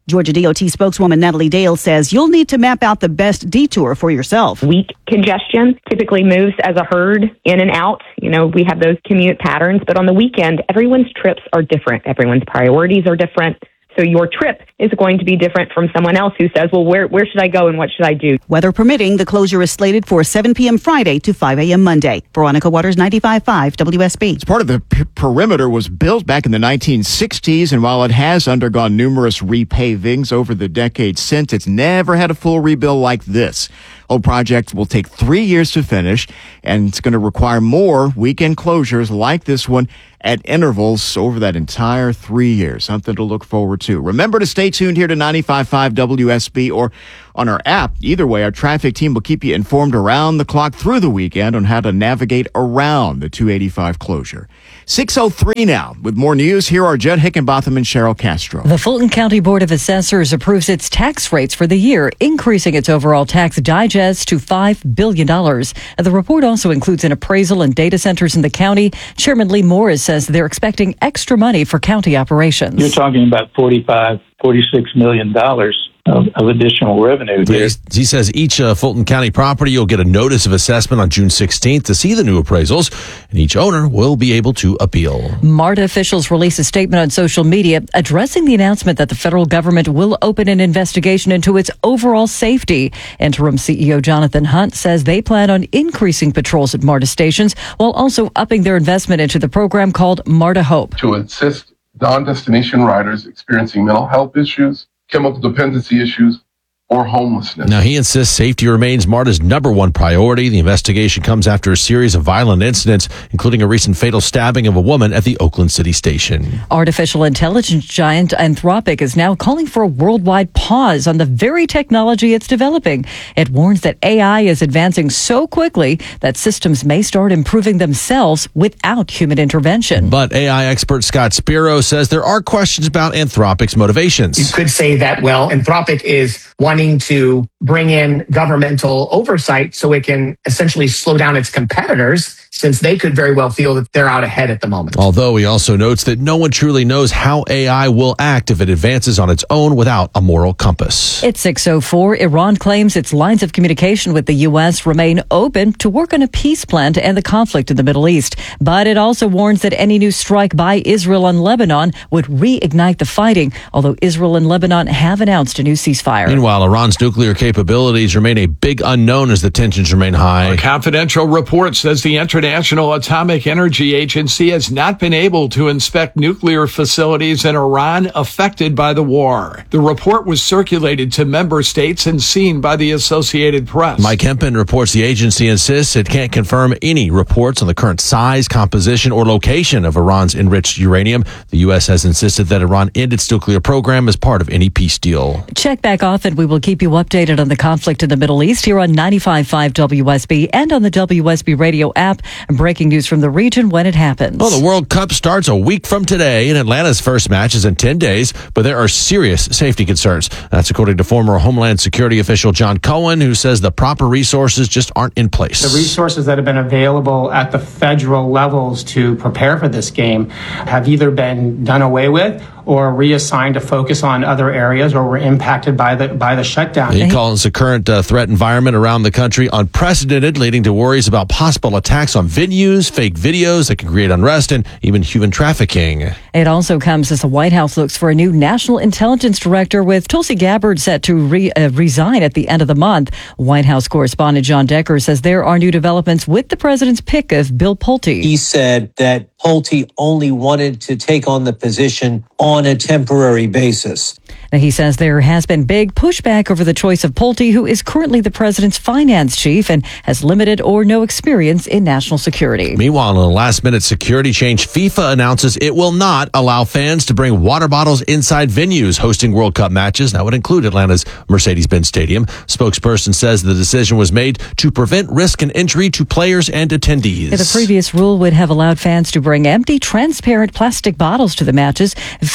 Georgia D O T spokeswoman Natalie Dale says you'll need to map out the best detour for yourself. Weak congestion typically moves as a herd in and out. You know, we have those commute patterns, but on the weekend, everyone's trips are different. Everyone's priorities are different. So your trip is going to be different from someone else who says, well, where where should I go and what should I do? Weather permitting, the closure is slated for seven p.m. Friday to five a.m. Monday. Veronica Waters, ninety-five point five W S B. It's part of the p- perimeter was built back in the nineteen sixties, and while it has undergone numerous repavings over the decades since, it's never had a full rebuild like this. The whole project will take three years to finish, and it's going to require more weekend closures like this one at intervals over that entire three years. Something to look forward to. Remember to stay tuned here to ninety-five point five W S B or on our app. Either way, our traffic team will keep you informed around the clock through the weekend on how to navigate around the two eighty-five closure. six oh three now. With more news, here are Judd Hickenbotham and Cheryl Castro. The Fulton County Board of Assessors approves its tax rates for the year, increasing its overall tax digest to five billion dollars. The report also includes an appraisal and data centers in the county. Chairman Lee Morris says they're expecting extra money for county operations. You're talking about forty-five, forty-six million dollars of, of additional revenue here. He says each uh, Fulton County property will get a notice of assessment on June sixteenth to see the new appraisals, and each owner will be able to appeal. MARTA officials released a statement on social media addressing the announcement that the federal government will open an investigation into its overall safety. Interim C E O Jonathan Hunt says they plan on increasing patrols at MARTA stations while also upping their investment into the program called MARTA Hope. To assist non-destination riders experiencing mental health issues, chemical dependency issues, or homelessness. Now, he insists safety remains MARTA's number one priority. The investigation comes after a series of violent incidents, including a recent fatal stabbing of a woman at the Oakland City Station. Artificial intelligence giant Anthropic is now calling for a worldwide pause on the very technology it's developing. It warns that A I is advancing so quickly that systems may start improving themselves without human intervention. But A I expert Scott Spiro says there are questions about Anthropic's motivations. You could say that, well, Anthropic is wanting to bring in governmental oversight so it can essentially slow down its competitors, since they could very well feel that they're out ahead at the moment. Although he also notes that no one truly knows how A I will act if it advances on its own without a moral compass. It's six oh four. Iran claims its lines of communication with the U S remain open to work on a peace plan to end the conflict in the Middle East. But it also warns that any new strike by Israel on Lebanon would reignite the fighting, although Israel and Lebanon have announced a new ceasefire. Meanwhile, Iran's nuclear capabilities remain a big unknown as the tensions remain high. A confidential report says the International Atomic Energy Agency has not been able to inspect nuclear facilities in Iran affected by the war. The report was circulated to member states and seen by the Associated Press. Mike Hempen reports the agency insists it can't confirm any reports on the current size, composition, or location of Iran's enriched uranium. The U S has insisted that Iran end its nuclear program as part of any peace deal. Check back often. We will keep you updated on the conflict in the Middle East here on ninety-five point five W S B and on the W S B radio app. Breaking news from the region when it happens. Well, the World Cup starts a week from today, and Atlanta's first match is in ten days, but there are serious safety concerns. That's according to former Homeland Security official John Cohen, who says the proper resources just aren't in place. The resources that have been available at the federal levels to prepare for this game have either been done away with or reassigned to focus on other areas or were impacted by the by the shutdown. He calls the current uh, threat environment around the country unprecedented, leading to worries about possible attacks on venues, fake videos that can create unrest, and even human trafficking. It also comes as the White House looks for a new national intelligence director, with Tulsi Gabbard set to re, uh, resign at the end of the month. White House correspondent John Decker says there are new developments with the president's pick of Bill Pulte. He said that Pulte only wanted to take on the position on a temporary basis. Now, he says there has been big pushback over the choice of Pulte, who is currently the president's finance chief and has limited or no experience in national security. Meanwhile, in a last-minute security change, FIFA announces it will not allow fans to bring water bottles inside venues hosting World Cup matches. That would include Atlanta's Mercedes-Benz Stadium. Spokesperson says the decision was made to prevent risk and injury to players and attendees. The previous rule would have allowed fans to bring empty, transparent plastic bottles to the matches. FIFA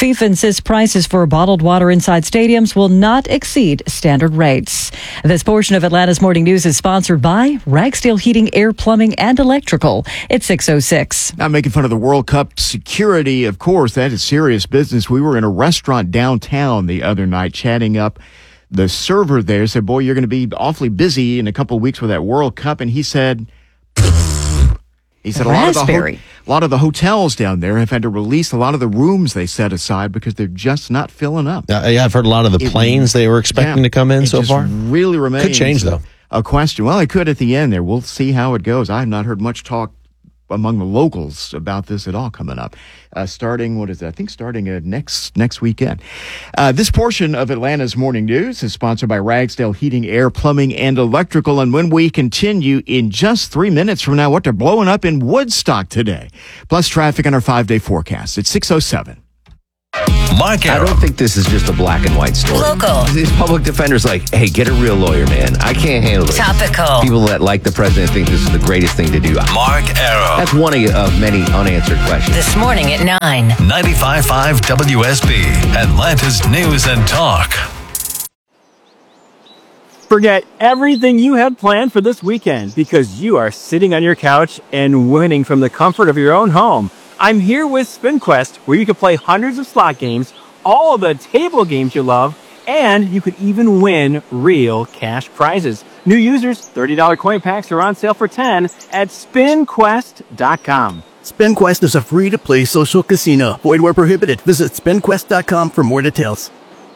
FIFA insists prices for bottled water inside stadiums will not exceed standard rates. This portion of Atlanta's Morning News is sponsored by Ragsdale Heating, Air, Plumbing, and Electrical. It's six oh six. Not making fun of the World Cup security, of course. That is serious business. We were in a restaurant downtown the other night chatting up. The server there said, boy, you're going to be awfully busy in a couple of weeks with that World Cup. And he said, he said a lot, of the ho- a lot of the hotels down there have had to release a lot of the rooms they set aside because they're just not filling up. Uh, yeah, I've heard a lot of the It- planes they were expecting yeah, to come in it so just far. really remains Could change, though. a question. Well, it could at the end there. We'll see how it goes. I have not heard much talk among the locals about this at all coming up. Uh, starting, what is it? I think starting uh, next next weekend. Uh, this portion of Atlanta's Morning News is sponsored by Ragsdale Heating, Air, Plumbing, and Electrical. And when we continue in just three minutes from now, what they're blowing up in Woodstock today. Plus traffic on our five-day forecast. It's six oh seven. Mark I don't think this is just a black and white story. Local. These public defenders like, hey, get a real lawyer, man. I can't handle it. Topical. People that like the president think this is the greatest thing to do. Mark Arrow. That's one of of many unanswered questions. This morning at nine. ninety-five point five W S B, Atlanta's News and Talk. Forget everything you had planned for this weekend because you are sitting on your couch and winning from the comfort of your own home. I'm here with SpinQuest, where you can play hundreds of slot games, all of the table games you love, and you could even win real cash prizes. New users, thirty dollars coin packs are on sale for ten dollars at spin quest dot com. SpinQuest is a free-to-play social casino. Void where prohibited. Visit spin quest dot com for more details.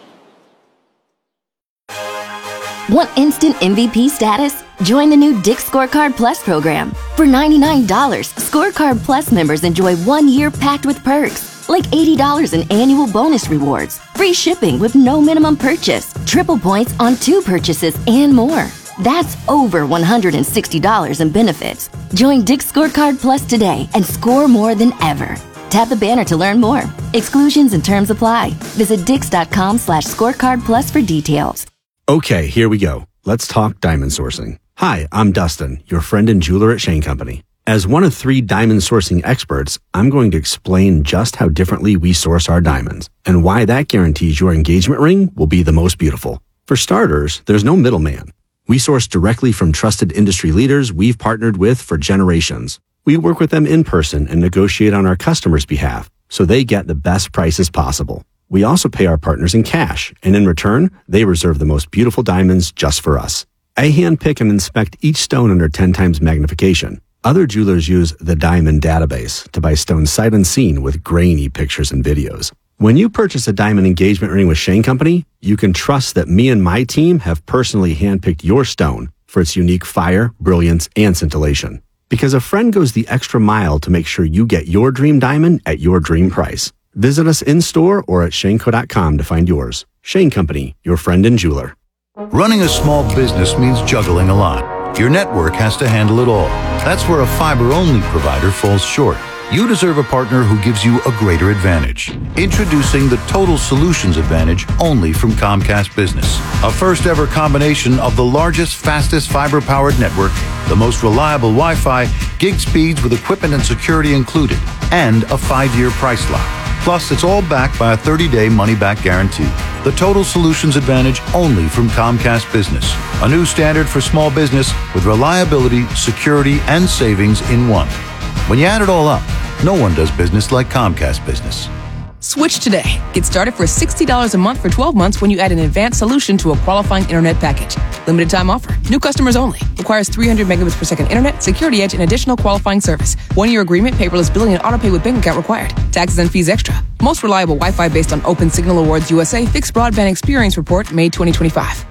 Want instant M V P status? Join the new Dick's Scorecard Plus program. For ninety-nine dollars, Scorecard Plus members enjoy one year packed with perks, like eighty dollars in annual bonus rewards, free shipping with no minimum purchase, triple points on two purchases, and more. That's over one hundred sixty dollars in benefits. Join Dick's Scorecard Plus today and score more than ever. Tap the banner to learn more. Exclusions and terms apply. Visit dix.com slash scorecard plus for details. Okay, here we go. Let's talk diamond sourcing. Hi, I'm Dustin, your friend and jeweler at Shane Company. As one of three diamond sourcing experts, I'm going to explain just how differently we source our diamonds and why that guarantees your engagement ring will be the most beautiful. For starters, there's no middleman. We source directly from trusted industry leaders we've partnered with for generations. We work with them in person and negotiate on our customers' behalf so they get the best prices possible. We also pay our partners in cash, and in return, they reserve the most beautiful diamonds just for us. I handpick and inspect each stone under ten times magnification. Other jewelers use the Diamond Database to buy stones sight unseen with grainy pictures and videos. When you purchase a diamond engagement ring with Shane Company, you can trust that me and my team have personally handpicked your stone for its unique fire, brilliance, and scintillation. Because a friend goes the extra mile to make sure you get your dream diamond at your dream price. Visit us in-store or at shane co dot com to find yours. Shane Company, your friend and jeweler. Running a small business means juggling a lot. Your network has to handle it all. That's where a fiber-only provider falls short. You deserve a partner who gives you a greater advantage. Introducing the Total Solutions Advantage only from Comcast Business. A first-ever combination of the largest, fastest fiber-powered network, the most reliable Wi-Fi, gig speeds with equipment and security included, and a five-year price lock. Plus, it's all backed by a thirty-day money-back guarantee. The Total Solutions Advantage only from Comcast Business. A new standard for small business with reliability, security, and savings in one. When you add it all up, no one does business like Comcast Business. Switch today. Get started for sixty dollars a month for twelve months when you add an advanced solution to a qualifying internet package. Limited time offer. New customers only. Requires three hundred megabits per second internet, security edge, and additional qualifying service. One-year agreement, paperless billing, and autopay with bank account required. Taxes and fees extra. Most reliable Wi-Fi based on Open Signal Awards U S A Fixed Broadband Experience Report, May twenty twenty-five.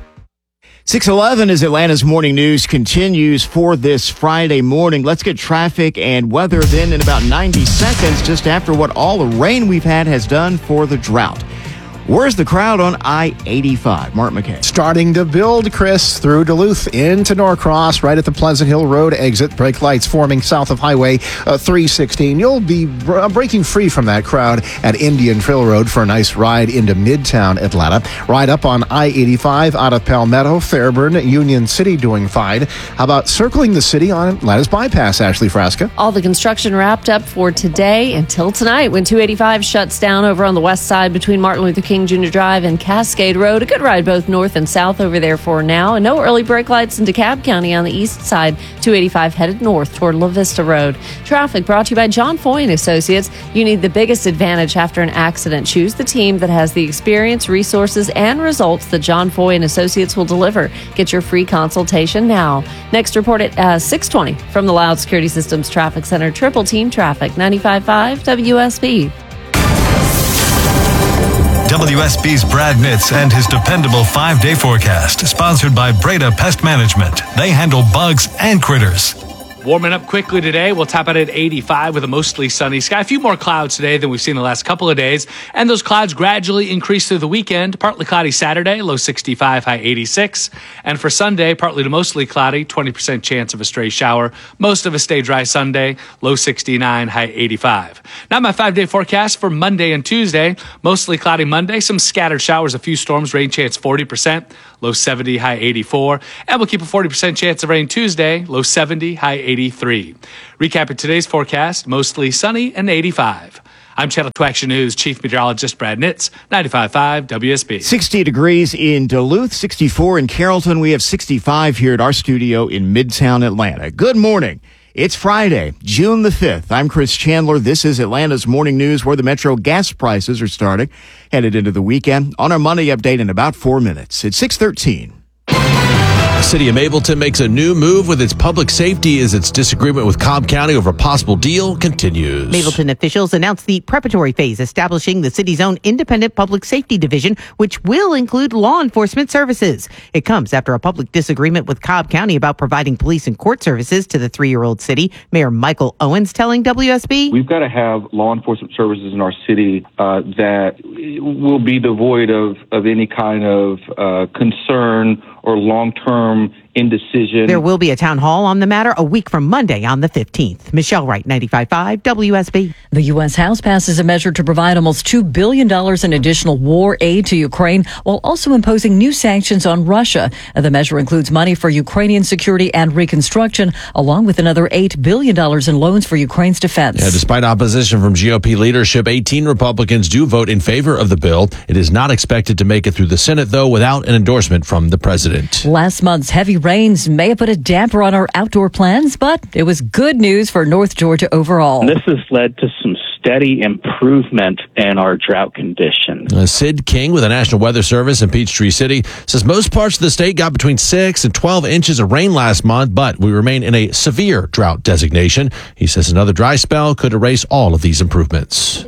six eleven as Atlanta's Morning News continues for this Friday morning. Let's get traffic and weather then in about ninety seconds, just after what all the rain we've had has done for the drought. Where's the crowd on I eighty-five? Mark McKay. Starting to build, Chris, through Duluth into Norcross, right at the Pleasant Hill Road exit. Brake lights forming south of Highway uh, three sixteen. You'll be br- breaking free from that crowd at Indian Trail Road for a nice ride into Midtown Atlanta. Ride up on I eighty-five out of Palmetto, Fairburn, Union City doing fine. How about circling the city on Atlanta's bypass, Ashley Frasca? All the construction wrapped up for today until tonight when two eighty-five shuts down over on the west side between Martin Luther King Junior Drive and Cascade Road. A good ride both north and south over there for now. And no early brake lights in DeKalb County on the east side. two eighty-five headed north toward La Vista Road. Traffic brought to you by John Foy and Associates. You need the biggest advantage after an accident. Choose the team that has the experience, resources, and results that John Foy and Associates will deliver. Get your free consultation now. Next report at uh, six twenty from the Loud Security Systems Traffic Center. Triple Team Traffic, ninety-five point five W S B. W S B's Brad Nitz and his dependable five-day forecast, sponsored by Breda Pest Management. They handle bugs and critters. Warming up quickly today. We'll top out at eighty-five with a mostly sunny sky. A few more clouds today than we've seen the last couple of days. And those clouds gradually increase through the weekend. Partly cloudy Saturday, low sixty-five, high eighty-six. And for Sunday, partly to mostly cloudy, twenty percent chance of a stray shower. Most of a stay dry Sunday, low sixty-nine, high eighty-five. Now my five-day forecast for Monday and Tuesday. Mostly cloudy Monday, some scattered showers, a few storms, rain chance forty percent, low seventy, high eighty-four. And we'll keep a forty percent chance of rain Tuesday, low seventy, high eighty-three. Recapping today's forecast, mostly sunny and eighty-five. I'm Channel two Action News Chief Meteorologist Brad Nitz, ninety-five point five W S B. sixty degrees in Duluth, sixty-four in Carrollton. We have sixty-five here at our studio in Midtown Atlanta. Good morning. It's Friday, June the fifth. I'm Chris Chandler. This is Atlanta's Morning News, where the Metro gas prices are starting, headed into the weekend. On our money update in about four minutes. It's six thirteen. The city of Mableton makes a new move with its public safety as its disagreement with Cobb County over a possible deal continues. Mableton officials announced the preparatory phase, establishing the city's own independent public safety division, which will include law enforcement services. It comes after a public disagreement with Cobb County about providing police and court services to the three-year-old city. Mayor Michael Owens telling W S B, "We've got to have law enforcement services in our city uh, that will be devoid of, of any kind of uh, concern or long-term indecision." There will be a town hall on the matter a week from Monday on the fifteenth. Michelle Wright, ninety-five point five W S B. The U S. House passes a measure to provide almost two billion dollars in additional war aid to Ukraine, while also imposing new sanctions on Russia. The measure includes money for Ukrainian security and reconstruction, along with another eight billion dollars in loans for Ukraine's defense. Yeah, despite opposition from G O P leadership, eighteen Republicans do vote in favor of the bill. It is not expected to make it through the Senate, though, without an endorsement from the president. Last month's heavy rains may have put a damper on our outdoor plans, but it was good news for North Georgia overall. This has led to some steady improvement in our drought conditions. Uh, Sid King with the National Weather Service in Peachtree City says most parts of the state got between six and twelve inches of rain last month, but we remain in a severe drought designation. He says another dry spell could erase all of these improvements.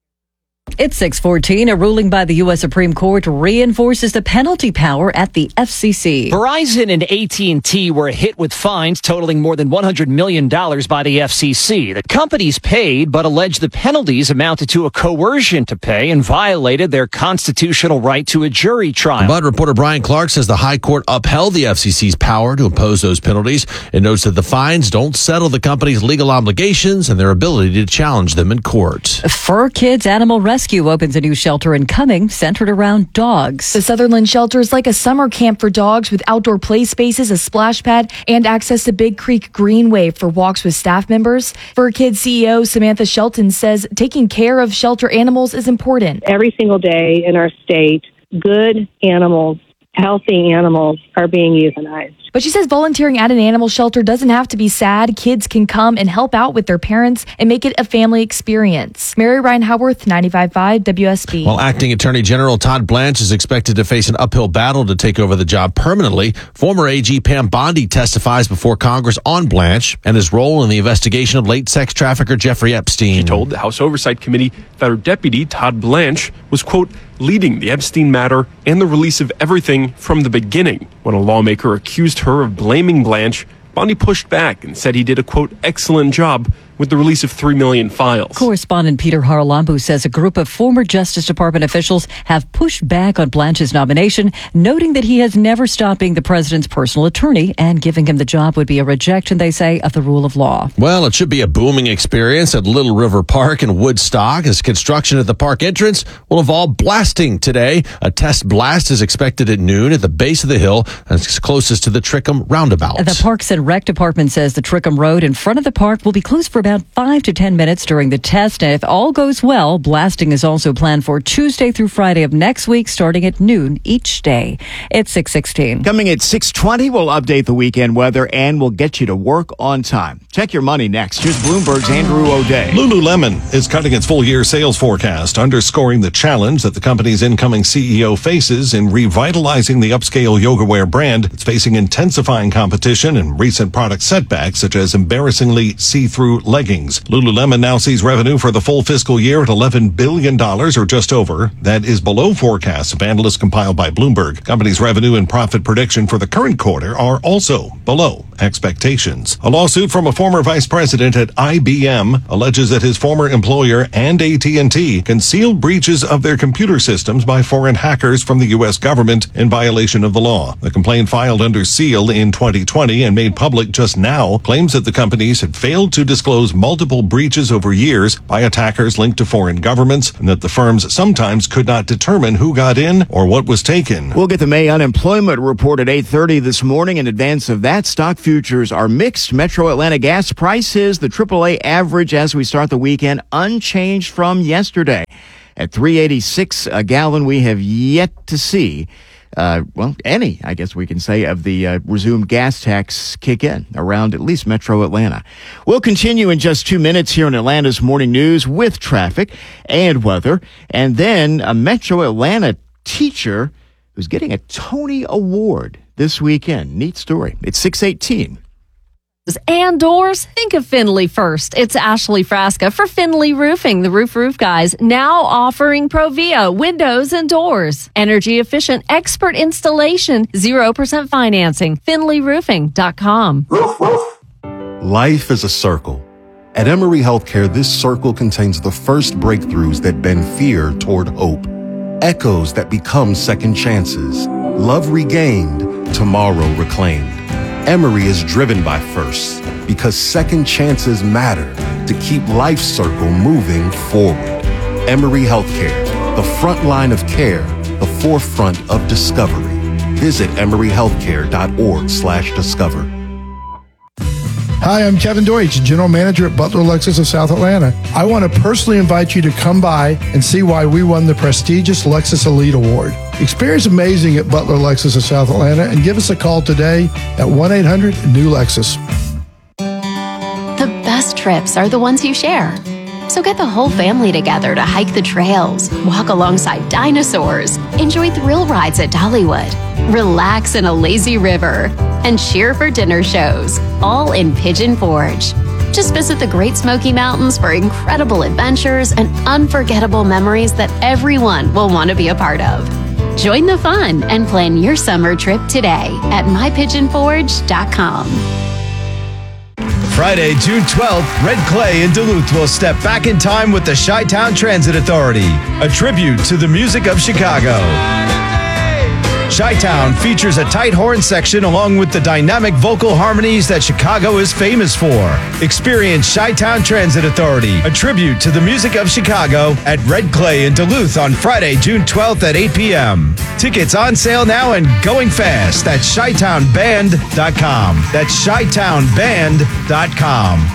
It's six fourteen. A ruling by the U S. Supreme Court reinforces the penalty power at the F C C. Verizon and A T and T were hit with fines totaling more than one hundred million dollars by the F C C. The companies paid, but alleged the penalties amounted to a coercion to pay and violated their constitutional right to a jury trial. But reporter Brian Clark says the High Court upheld the F C C's power to impose those penalties and notes that the fines don't settle the company's legal obligations and their ability to challenge them in court. Fur Kids Animal Rescue opens a new shelter in Cumming centered around dogs. The Sutherland Shelter is like a summer camp for dogs with outdoor play spaces, a splash pad, and access to Big Creek Greenway for walks with staff members. Fur Kids C E O Samantha Shelton says taking care of shelter animals is important. Every single day in our state, good animals, healthy animals are being euthanized. But she says volunteering at an animal shelter doesn't have to be sad. Kids can come and help out with their parents and make it a family experience. Mary Ryan Howarth, ninety-five point five W S B. While Acting Attorney General Todd Blanche is expected to face an uphill battle to take over the job permanently, former A G Pam Bondi testifies before Congress on Blanche and his role in the investigation of late sex trafficker Jeffrey Epstein. She told the House Oversight Committee that her deputy, Todd Blanche, was, quote, leading the Epstein matter and the release of everything from the beginning. When a lawmaker accused her of blaming Blanche, Bondi pushed back and said he did a, quote, excellent job, with the release of three million files. Correspondent Peter Harlambu says a group of former Justice Department officials have pushed back on Blanche's nomination, noting that he has never stopped being the president's personal attorney, and giving him the job would be a rejection, they say, of the rule of law. Well, it should be a booming experience at Little River Park in Woodstock as construction at the park entrance will involve blasting today. A test blast is expected at noon at the base of the hill as closest to the Trickham roundabout. The Parks and Rec Department says the Trickham Road in front of the park will be closed for about five to ten minutes during the test, and if all goes well, blasting is also planned for Tuesday through Friday of next week, starting at noon each day. It's six sixteen. Coming at six twenty, we'll update the weekend weather and we'll get you to work on time. Check your money next. Here's Bloomberg's Andrew O'Day. Lululemon is cutting its full-year sales forecast, underscoring the challenge that the company's incoming C E O faces in revitalizing the upscale yoga wear brand. It's facing intensifying competition and recent product setbacks, such as embarrassingly see-through leggings. Lululemon now sees revenue for the full fiscal year at eleven billion dollars, or just over. That is below forecasts of analysts compiled by Bloomberg. Company's revenue and profit prediction for the current quarter are also below expectations. A lawsuit from a former vice president at I B M alleges that his former employer and A T and T concealed breaches of their computer systems by foreign hackers from the U S government in violation of the law. The complaint, filed under seal in twenty twenty and made public just now, claims that the companies had failed to disclose multiple breaches over years by attackers linked to foreign governments, and that the firms sometimes could not determine who got in or what was taken. We'll get the May unemployment report at eight thirty this morning. In advance of that, stock futures are mixed. Metro Atlanta gas prices, the triple A average as we start the weekend, unchanged from yesterday. At three eighty-six a gallon, we have yet to see, uh, well, any, I guess we can say, of the uh, resumed gas tax kick in around at least Metro Atlanta. We'll continue in just two minutes here in Atlanta's Morning News with traffic and weather. And then a Metro Atlanta teacher who's getting a Tony Award this weekend. Neat story. It's six eighteen. And doors, think of Finley first. It's Ashley Frasca for Finley Roofing, the Roof Roof Guys, now offering Provia windows and doors. Energy efficient, expert installation, zero percent financing. finley roofing dot com. Life is a circle. At Emory Healthcare, this circle contains the first breakthroughs that bend fear toward hope. Echoes that become second chances. Love regained, tomorrow reclaimed. Emory is driven by firsts because second chances matter to keep life's circle moving forward. Emory Healthcare, the front line of care, the forefront of discovery. Visit emory healthcare dot org slash discover. Hi, I'm Kevin Deutsch, General Manager at Butler Lexus of South Atlanta. I want to personally invite you to come by and see why we won the prestigious Lexus Elite Award. Experience amazing at Butler Lexus of South Atlanta and give us a call today at one eight hundred new Lexus. The best trips are the ones you share. So get the whole family together to hike the trails, walk alongside dinosaurs, enjoy thrill rides at Dollywood, relax in a lazy river, and cheer for dinner shows, all in Pigeon Forge. Just visit the Great Smoky Mountains for incredible adventures and unforgettable memories that everyone will want to be a part of. Join the fun and plan your summer trip today at my pigeon forge dot com. Friday, June twelfth, Red Clay in Duluth will step back in time with the Chi-Town Transit Authority, a tribute to the music of Chicago. Chi-Town features a tight horn section along with the dynamic vocal harmonies that Chicago is famous for. Experience Chi-Town Transit Authority, a tribute to the music of Chicago, at Red Clay in Duluth on Friday, June twelfth at eight p.m. Tickets on sale now and going fast at chi town band dot com. That's chi town band dot com.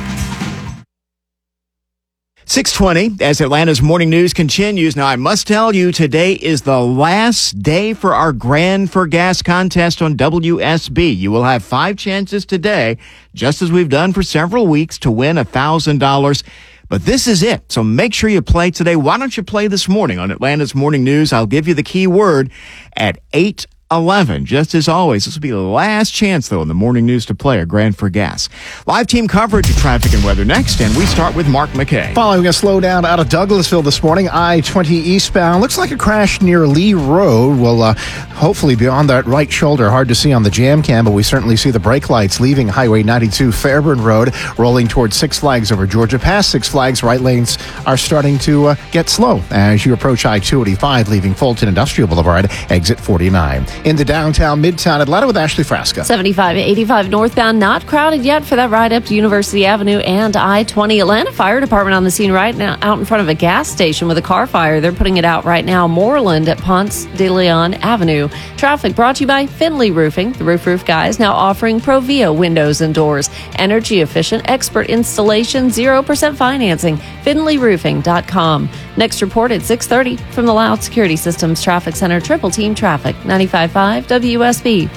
six twenty, as Atlanta's Morning News continues. Now, I must tell you, today is the last day for our Grand for Gas contest on W S B. You will have five chances today, just as we've done for several weeks, to win one thousand dollars. But this is it, so make sure you play today. Why don't you play this morning on Atlanta's Morning News? I'll give you the key word at eight eleven. Just as always, this will be the last chance, though, in the morning news to play a Grand for Gas. Live team coverage of traffic and weather next, and we start with Mark McKay. Following a slowdown out of Douglasville this morning, I twenty eastbound. Looks like a crash near Lee Road. Will uh, hopefully be on that right shoulder. Hard to see on the jam cam, but we certainly see the brake lights leaving Highway ninety-two Fairburn Road, rolling towards Six Flags over Georgia Pass. Six Flags right lanes are starting to uh, get slow as you approach I two eighty-five, leaving Fulton Industrial Boulevard, exit forty-nine. Into downtown Midtown Atlanta with Ashley Frasca. seventy-five eighty-five northbound, not crowded yet for that ride up to University Avenue and I twenty. Atlanta Fire Department on the scene right now, out in front of a gas station with a car fire. They're putting it out right now. Moreland at Ponce de Leon Avenue. Traffic brought to you by Finley Roofing. The Roof Roof Guys now offering Provia windows and doors. Energy efficient, expert installation, zero percent financing. finley roofing dot com. Next report at six thirty from the Loud Security Systems Traffic Center. Triple Team Traffic, ninety-five point five W S B.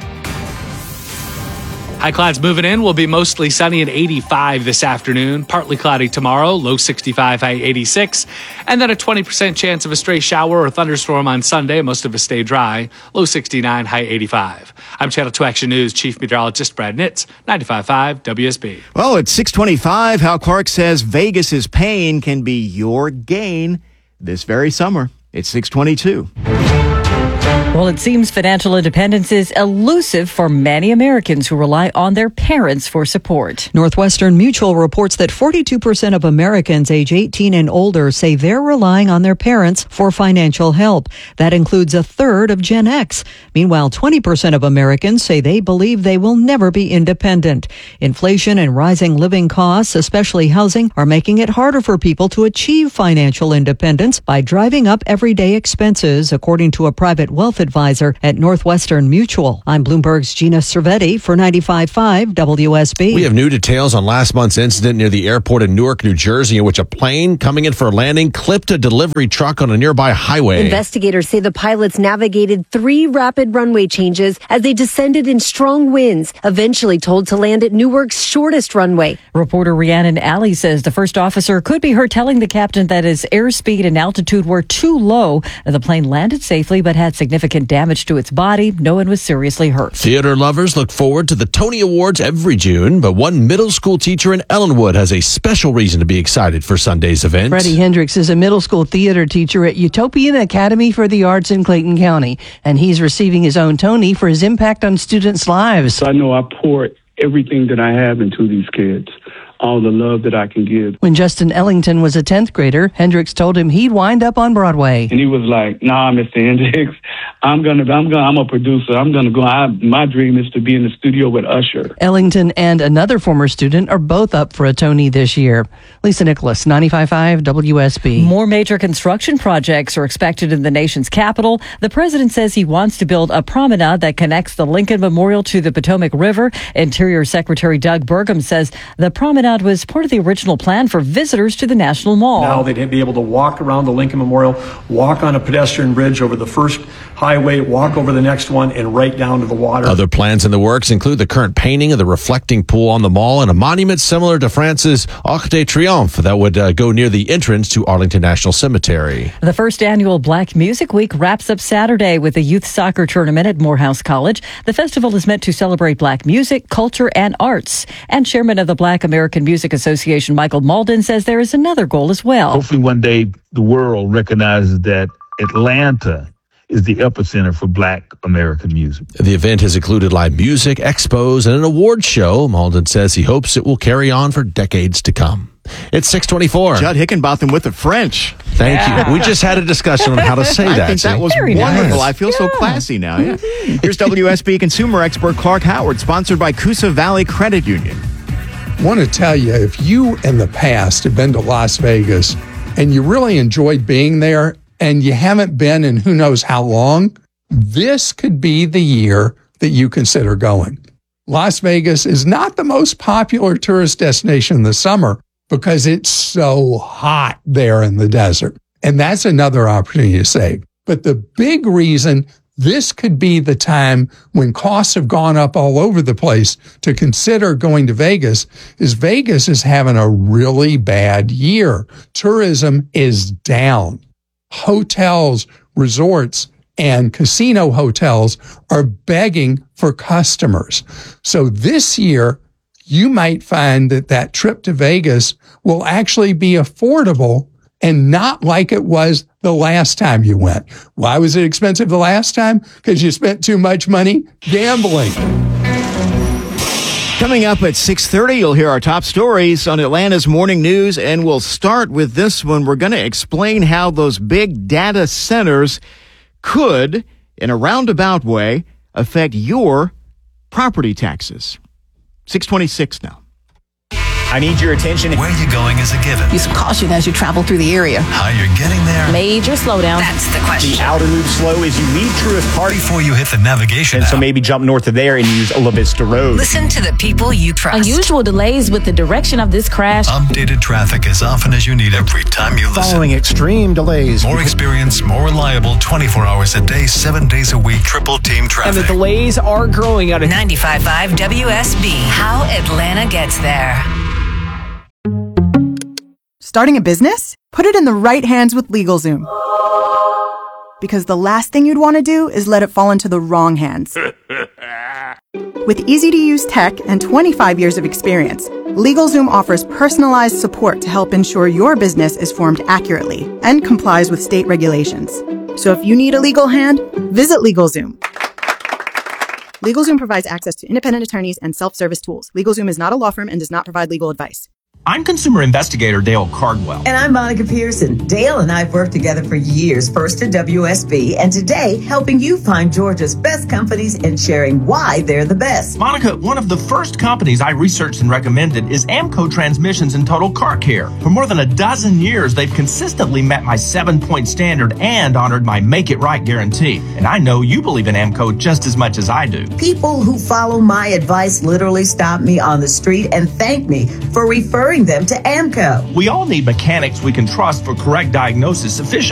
High clouds moving in. Will be mostly sunny at eighty-five this afternoon. Partly cloudy tomorrow. Low sixty-five, high eighty-six. And then a twenty percent chance of a stray shower or thunderstorm on Sunday. Most of it stay dry. Low sixty-nine, high eighty-five. I'm Channel two Action News Chief Meteorologist Brad Nitz, ninety-five point five W S B. Well, at six twenty-five, Hal Clark says Vegas's pain can be your gain this very summer. It's six twenty-two. Well, it seems financial independence is elusive for many Americans who rely on their parents for support. Northwestern Mutual reports that forty-two percent of Americans age eighteen and older say they're relying on their parents for financial help. That includes a third of Gen X. Meanwhile, twenty percent of Americans say they believe they will never be independent. Inflation and rising living costs, especially housing, are making it harder for people to achieve financial independence by driving up everyday expenses, according to a private wealth advisor at Northwestern Mutual. I'm Bloomberg's Gina Cervetti for ninety-five point five W S B. We have new details on last month's incident near the airport in Newark, New Jersey, in which a plane coming in for a landing clipped a delivery truck on a nearby highway. Investigators say the pilots navigated three rapid runway changes as they descended in strong winds, eventually told to land at Newark's shortest runway. Reporter Rhiannon Alley says the first officer could be heard telling the captain that his airspeed and altitude were too low. The plane landed safely but had significant damage to its body. No one was seriously hurt. Theater lovers look forward to the Tony Awards every June, but one middle school teacher in Ellenwood has a special reason to be excited for Sunday's event. Freddie Hendricks is a middle school theater teacher at Utopian Academy for the Arts in Clayton County, and he's receiving his own Tony for his impact on students' lives. I know I pour everything that I have into these kids, all the love that I can give. When Justin Ellington was a tenth grader, Hendricks told him he'd wind up on Broadway. And he was like, nah, Mister Hendricks, I'm gonna, I'm gonna, I'm a producer. I'm gonna go. I, my dream is to be in the studio with Usher. Ellington and another former student are both up for a Tony this year. Lisa Nicholas, ninety-five point five W S B. More major construction projects are expected in the nation's capital. The president says he wants to build a promenade that connects the Lincoln Memorial to the Potomac River. Interior Secretary Doug Burgum says the promenade was part of the original plan for visitors to the National Mall. Now they'd be able to walk around the Lincoln Memorial, walk on a pedestrian bridge over the first highway, walk over the next one, and right down to the water. Other plans in the works include the current painting of the reflecting pool on the mall and a monument similar to France's Arc de Triomphe that would uh, go near the entrance to Arlington National Cemetery. The first annual Black Music Week wraps up Saturday with a youth soccer tournament at Morehouse College. The festival is meant to celebrate Black music, culture, and arts. And chairman of the Black American Music Association, Michael Malden, says there is another goal as well. Hopefully one day the world recognizes that Atlanta is the epicenter for Black American music. The event has included live music, expos, and an award show. Malden says he hopes it will carry on for decades to come. It's six twenty-four. Judd Hickenbotham with the French. Thank yeah. you. We just had a discussion on how to say that. I think that was Very wonderful. nice. I feel yeah. so classy now. Yeah. Here's W S B consumer expert Clark Howard, sponsored by Coosa Valley Credit Union. I want to tell you, if you in the past have been to Las Vegas and you really enjoyed being there and you haven't been in who knows how long, this could be the year that you consider going. Las Vegas is not the most popular tourist destination in the summer because it's so hot there in the desert. And that's another opportunity to save. But the big reason this could be the time when costs have gone up all over the place to consider going to Vegas is Vegas is having a really bad year. Tourism is down. Hotels, resorts, and casino hotels are begging for customers. So this year, you might find that that trip to Vegas will actually be affordable and not like it was the last time you went. Why was it expensive the last time? Because you spent too much money gambling. Coming up at six thirty, you'll hear our top stories on Atlanta's Morning News, and we'll start with this one. We're going to explain how those big data centers could, in a roundabout way, affect your property taxes. six twenty-six now. I need your attention. Where you're going is a given. Use caution as you travel through the area. How you're getting there. Major slowdown. That's the question. The outer loop slow is you leave Truist Park before you hit the navigation And app. so maybe jump north of there and use La Vista Road. Listen to the people you trust. Unusual delays with the direction of this crash. Updated traffic as often as you need every time you listen. Following extreme delays. More experience, more reliable, twenty-four hours a day, seven days a week, triple team traffic. And the delays are growing out of ninety-five point five W S B. How Atlanta gets there. Starting a business? Put it in the right hands with LegalZoom. Because the last thing you'd want to do is let it fall into the wrong hands. With easy-to-use tech and twenty-five years of experience, LegalZoom offers personalized support to help ensure your business is formed accurately and complies with state regulations. So if you need a legal hand, visit LegalZoom. LegalZoom provides access to independent attorneys and self-service tools. LegalZoom is not a law firm and does not provide legal advice. I'm consumer investigator Dale Cardwell. And I'm Monica Pearson. Dale and I have worked together for years, first at W S B, and today helping you find Georgia's best companies and sharing why they're the best. Monica, one of the first companies I researched and recommended is Amco Transmissions and Total Car Care. For more than a dozen years, they've consistently met my seven-point standard and honored my Make It Right guarantee. And I know you believe in Amco just as much as I do. People who follow my advice literally stop me on the street and thank me for referring them to Amco. We all need mechanics we can trust for correct diagnosis, efficient